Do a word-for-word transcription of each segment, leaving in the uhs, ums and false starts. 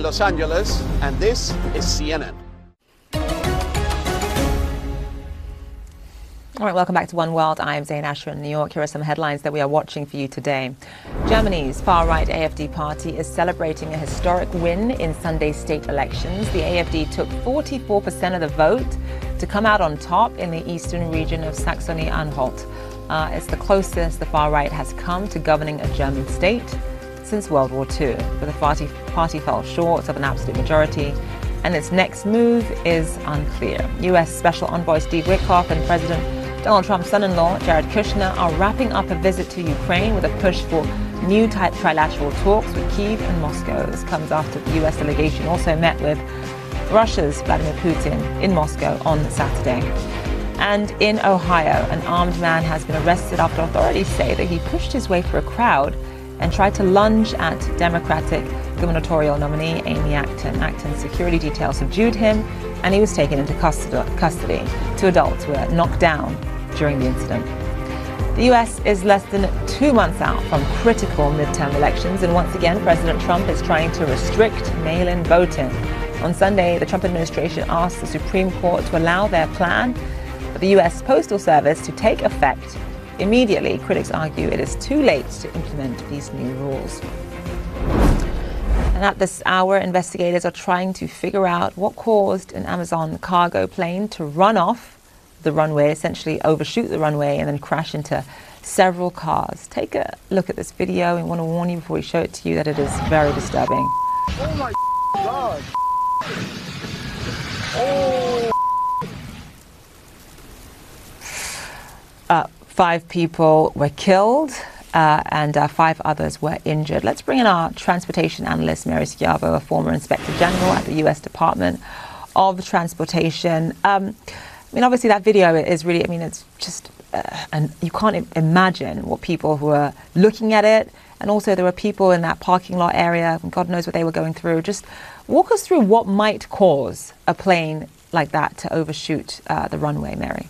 in Los Angeles, and this is C N N. All right, welcome back to One World. I'm Zain Asher in New York. Here are some headlines that we are watching for you today. Germany's far-right A F D party is celebrating a historic win in Sunday's state elections. The A F D took forty-four percent of the vote to come out on top in the eastern region of Saxony-Anhalt. Uh, it's the closest the far-right has come to governing a German state since World War Two, but the party, party fell short of an absolute majority, and its next move is unclear. U S Special Envoy Steve Witkoff and President Donald Trump's son-in-law, Jared Kushner, are wrapping up a visit to Ukraine with a push for new trilateral talks with Kyiv and Moscow. This comes after the U S delegation also met with Russia's Vladimir Putin in Moscow on Saturday. And in Ohio, an armed man has been arrested after authorities say that he pushed his way through a crowd and tried to lunge at Democratic gubernatorial nominee Amy Acton. Acton's security details subdued him, and he was taken into custody. Two adults were knocked down during the incident. The U S is less than two months out from critical midterm elections, and once again, President Trump is trying to restrict mail-in voting. On Sunday, the Trump administration asked the Supreme Court to allow their plan for the U S Postal Service to take effect immediately. Critics argue it is too late to implement these new rules. And at this hour, investigators are trying to figure out what caused an Amazon cargo plane to run off the runway, essentially overshoot the runway and then crash into several cars. Take a look at this video. We want to warn you before we show it to you that it is very disturbing. Oh my God. Oh. Uh, five people were killed. Uh, and uh, five others were injured. Let's bring in our transportation analyst, Mary Schiavo, a former Inspector General at the U S Department of Transportation. Um, I mean, obviously that video is really, I mean, it's just, uh, and you can't im- imagine what people who are looking at it, and also there were people in that parking lot area, and God knows what they were going through. Just walk us through what might cause a plane like that to overshoot uh, the runway, Mary.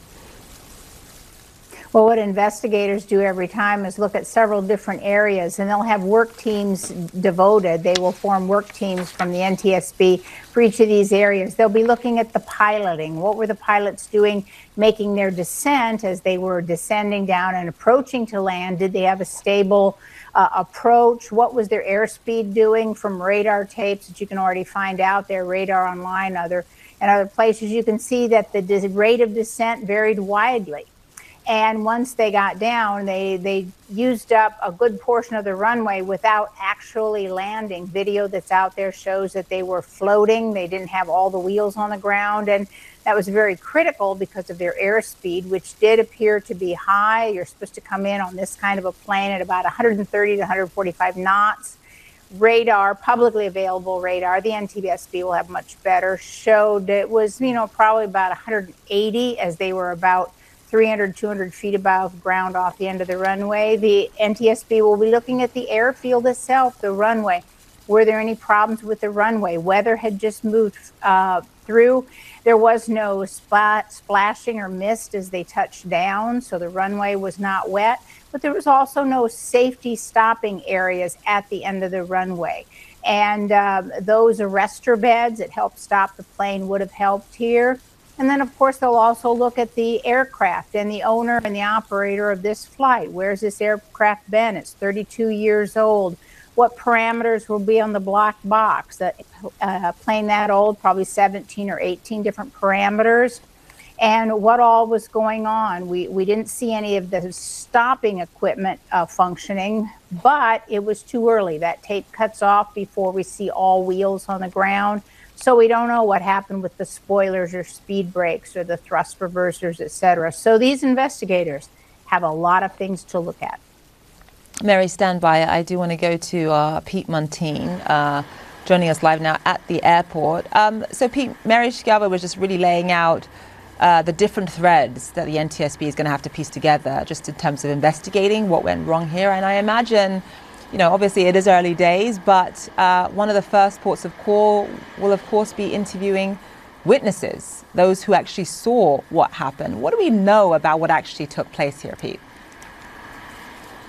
Well, what investigators do every time is look at several different areas, and they'll have work teams devoted. They will form work teams from the N T S B for each of these areas. They'll be looking at the piloting. What were the pilots doing, making their descent as they were descending down and approaching to land? Did they have a stable uh, approach? What was their airspeed doing? From radar tapes that you can already find out there, Radar Online, other and other places, you can see that the dis- rate of descent varied widely. And once they got down, they, they used up a good portion of the runway without actually landing. Video that's out there shows that they were floating. They didn't have all the wheels on the ground. And that was very critical because of their airspeed, which did appear to be high. You're supposed to come in on this kind of a plane at about one thirty to one forty-five knots. Radar, publicly available radar, the N T S B will have much better, showed it was, you know, probably about one eighty as they were about three hundred, two hundred feet above ground off the end of the runway. The N T S B will be looking at the airfield itself, the runway. Were there any problems with the runway? Weather had just moved uh, through. There was no splat, splashing or mist as they touched down, so the runway was not wet. But there was also no safety stopping areas at the end of the runway. And um, those arrestor beds that helped stop the plane would have helped here. And then, of course, they'll also look at the aircraft and the owner and the operator of this flight. Where's this aircraft been? It's thirty-two years old. What parameters will be on the black box? A uh, plane that old, probably seventeen or eighteen different parameters. And what all was going on? We, we didn't see any of the stopping equipment uh, functioning, but it was too early. That tape cuts off before we see all wheels on the ground. So we don't know what happened with the spoilers or speed brakes or the thrust reversers, et cetera. So these investigators have a lot of things to look at. Mary, stand by. I do want to go to uh, Pete Muntean, uh, joining us live now at the airport. Um, so Pete, Mary Schiavo was just really laying out uh, the different threads that the N T S B is going to have to piece together just in terms of investigating what went wrong here. And I imagine, you know, obviously it is early days, but uh, one of the first ports of call will, of course, be interviewing witnesses, those who actually saw what happened. What do we know about what actually took place here, Pete?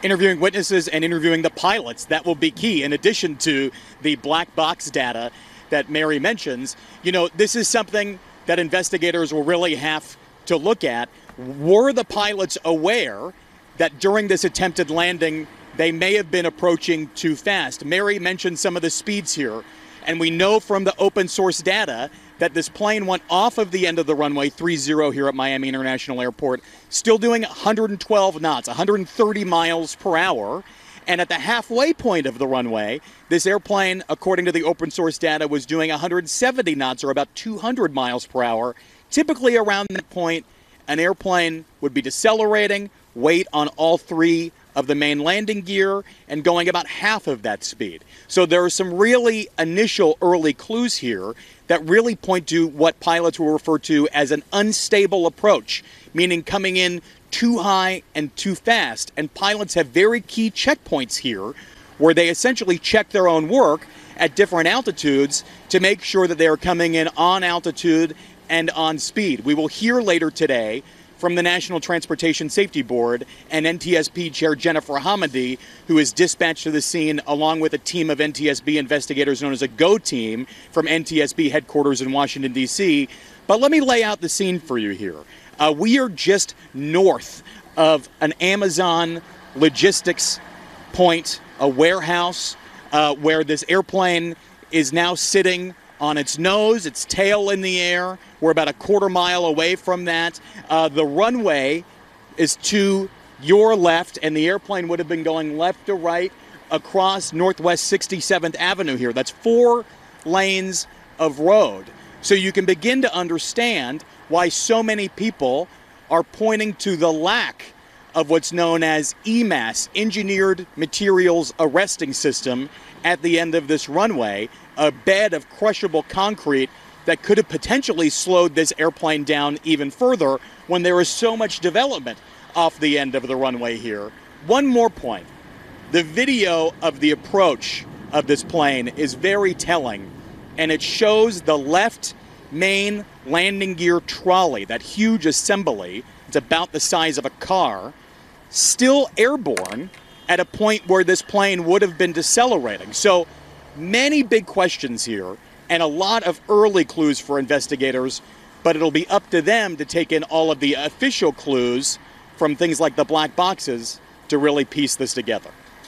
interviewing witnesses and interviewing the pilots. That will be key, in addition to the black box data that Mary mentions. You know, this is something that investigators will really have to look at. Were the pilots aware that during this attempted landing, they may have been approaching too fast? Mary mentioned some of the speeds here, and we know from the open source data that this plane went off of the end of the runway three zero here at Miami International Airport, still doing one hundred twelve knots, one hundred thirty miles per hour. And at the halfway point of the runway, this airplane, according to the open source data, was doing one hundred seventy knots, or about two hundred miles per hour. Typically around that point, an airplane would be decelerating, weight on all three of the main landing gear, and going about half of that speed. So there are some really initial early clues here that really point to what pilots will refer to as an unstable approach, meaning coming in too high and too fast. And pilots have very key checkpoints here where they essentially check their own work at different altitudes to make sure that they are coming in on altitude and on speed. We will hear later today from the National Transportation Safety Board and N T S B Chair Jennifer Hamady, who is dispatched to the scene along with a team of N T S B investigators known as a GO team from N T S B headquarters in Washington, D C. But let me lay out the scene for you here. Uh, we are just north of an Amazon logistics point, a warehouse, uh, where this airplane is now sitting on its nose, its tail in the air. We're about a quarter mile away from that. Uh, the runway is to your left, and the airplane would have been going left to right across Northwest sixty-seventh Avenue here. That's four lanes of road. So you can begin to understand why so many people are pointing to the lack of what's known as E M A S, Engineered Materials Arresting System, at the end of this runway, a bed of crushable concrete that could have potentially slowed this airplane down even further when there is so much development off the end of the runway here. One more point. The video of the approach of this plane is very telling, and it shows the left main landing gear trolley, that huge assembly, it's about the size of a car, still airborne at a point where this plane would have been decelerating. So many big questions here and a lot of early clues for investigators, but it'll be up to them to take in all of the official clues from things like the black boxes to really piece this together.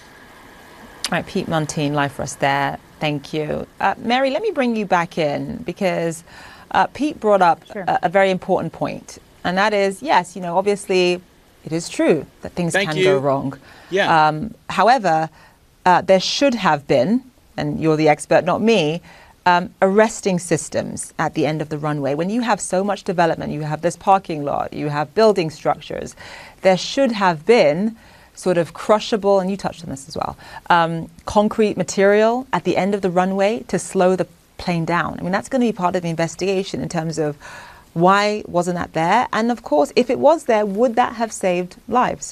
All right, Pete Montine, live for us there. Thank you. Uh, Mary, let me bring you back in, because uh, Pete brought up sure. a, a very important point, and that is, yes, you know, obviously it is true that things Thank can you. go wrong. Yeah. Um, however, uh, there should have been, and you're the expert, not me, um, arresting systems at the end of the runway. When you have so much development, you have this parking lot, you have building structures, there should have been sort of crushable, and you touched on this as well, um, concrete material at the end of the runway to slow the plane down. I mean, that's going to be part of the investigation in terms of why wasn't that there? And of course, if it was there, would that have saved lives?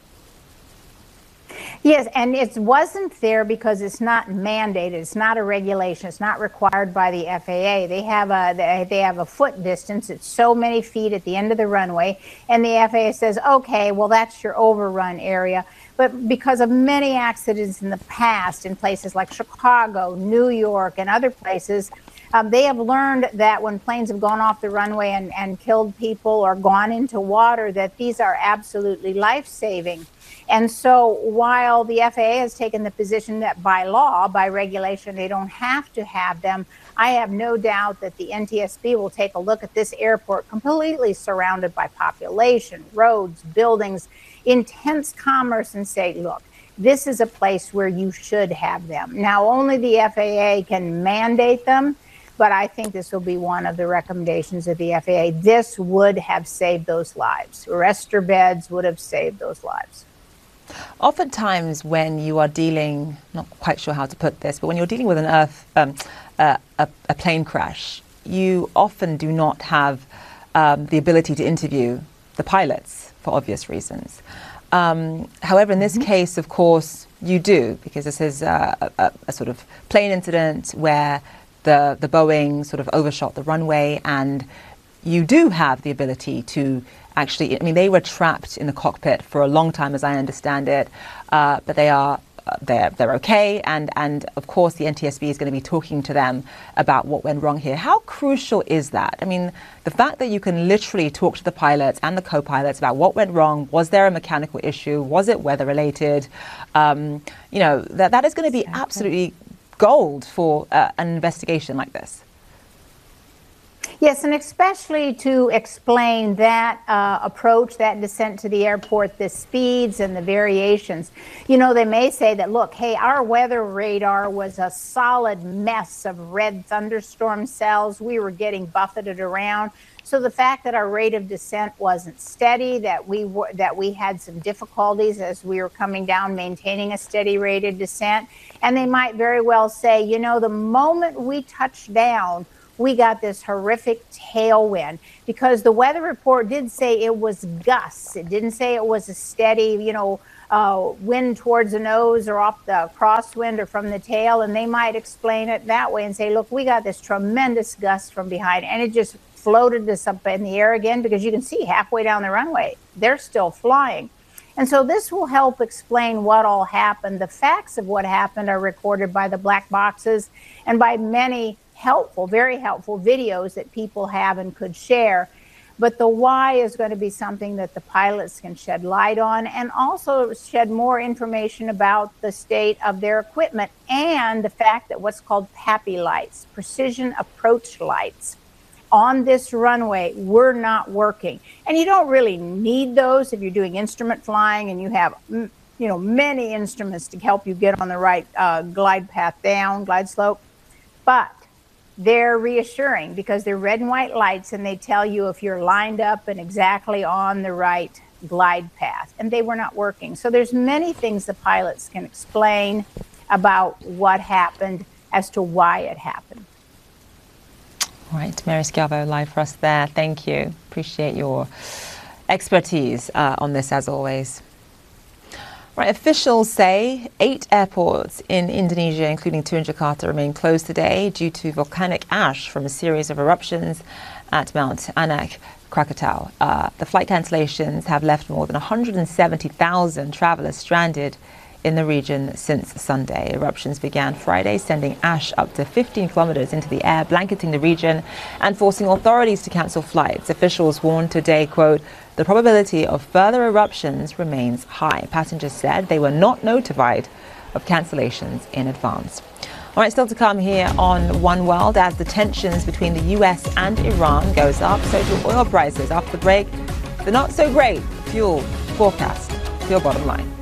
Yes, and it wasn't there because it's not mandated. It's not a regulation. It's not required by the F A A. They have a they have a foot distance. It's so many feet at the end of the runway, and the F A A says, okay, well, that's your overrun area. But because of many accidents in the past in places like Chicago, New York, and other places, um, they have learned that when planes have gone off the runway and, and killed people or gone into water, that these are absolutely life-saving. And so while the F A A has taken the position that by law, by regulation, they don't have to have them, I have no doubt that the N T S B will take a look at this airport completely surrounded by population, roads, buildings, intense commerce, and say, look, this is a place where you should have them. Now, only the F A A can mandate them, but I think this will be one of the recommendations of the F A A. This would have saved those lives. Arrestor beds would have saved those lives. Oftentimes when you are dealing, not quite sure how to put this, but when you're dealing with an earth, um, uh, a, a plane crash, you often do not have um, the ability to interview the pilots for obvious reasons. Um, however, in this mm-hmm. case, of course, you do, because this is uh, a, a sort of plane incident where the, the Boeing sort of overshot the runway, and you do have the ability to actually, I mean, they were trapped in the cockpit for a long time, as I understand it, uh, but they are uh, they're they're okay, and and of course the N T S B is going to be talking to them about what went wrong here. How crucial is that? I mean, the fact that you can literally talk to the pilots and the co-pilots about what went wrong. Was there a mechanical issue? Was it weather related? Um, you know, that that is going to be absolutely gold for uh, an investigation like this. Yes, and especially to explain that uh, approach, that descent to the airport, the speeds and the variations. You know, they may say that, look, hey, our weather radar was a solid mess of red thunderstorm cells. We were getting buffeted around. So the fact that our rate of descent wasn't steady, that we were, that we had some difficulties as we were coming down, maintaining a steady rate of descent. And they might very well say, you know, the moment we touched down, we got this horrific tailwind, because the weather report did say it was gusts. It didn't say it was a steady, you know, uh, wind towards the nose or off the crosswind or from the tail. And they might explain it that way and say, look, we got this tremendous gust from behind, and it just floated us up in the air again, because you can see halfway down the runway, they're still flying. And so this will help explain what all happened. The facts of what happened are recorded by the black boxes and by many helpful, very helpful videos that people have and could share. But the why is going to be something that the pilots can shed light on, and also shed more information about the state of their equipment and the fact that what's called PAPI lights, precision approach lights, on this runway were not working. And you don't really need those if you're doing instrument flying and you have, you know, many instruments to help you get on the right uh, glide path down, glide slope. But they're reassuring because they're red and white lights, and they tell you if you're lined up and exactly on the right glide path, and they were not working. So there's many things the pilots can explain about what happened as to why it happened. All right, Mary Schiavo live for us there. Thank you. Appreciate your expertise uh, on this as always. Right, officials say eight airports in Indonesia, including two in Jakarta, remain closed today due to volcanic ash from a series of eruptions at Mount Anak Krakatau. Uh, the flight cancellations have left more than one hundred seventy thousand travelers stranded in the region since Sunday. Eruptions began Friday, sending ash up to fifteen kilometers into the air, blanketing the region and forcing authorities to cancel flights. Officials warned today, quote, the probability of further eruptions remains high. Passengers said they were not notified of cancellations in advance. All right, still to come here on One World, as the tensions between the U S and Iran goes up, so do oil prices. After the break, the not so great fuel forecast to your bottom line.